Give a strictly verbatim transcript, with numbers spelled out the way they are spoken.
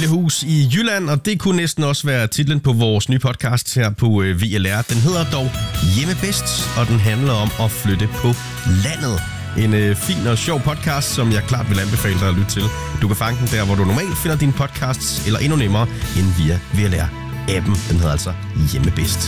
lille hus i Jylland, og det kunne næsten også være titlen på vores nye podcast her på V L R. Den hedder dog Hjemme Bedst, og den handler om at flytte på landet. En øh, fin og sjov podcast, som jeg klart vil anbefale dig at lytte til. Du kan fange den der, hvor du normalt finder dine podcasts, eller endnu nemmere end via V L R-appen. Den hedder altså Hjemme Bedst.